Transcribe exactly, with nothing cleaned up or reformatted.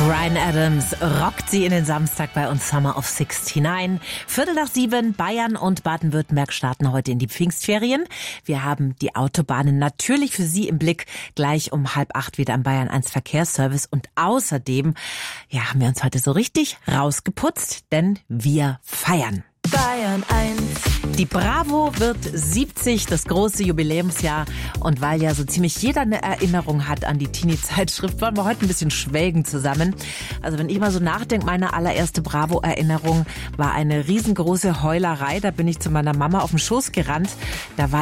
Bryan Adams rockt sie in den Samstag bei uns Summer of sixty-nine. Viertel nach sieben, Bayern und Baden-Württemberg starten heute in die Pfingstferien. Wir haben die Autobahnen natürlich für Sie im Blick. Gleich um halb acht wieder am Bayern eins Verkehrsservice. Und außerdem, ja, haben wir uns heute so richtig rausgeputzt, denn wir feiern. Bayern eins. Die Bravo wird siebzig, das große Jubiläumsjahr. Und weil ja so ziemlich jeder eine Erinnerung hat an die Teenie-Zeitschrift, wollen wir heute ein bisschen schwelgen zusammen. Also wenn ich mal so nachdenke, meine allererste Bravo-Erinnerung war eine riesengroße Heulerei. Da bin ich zu meiner Mama auf den Schoß gerannt. Da war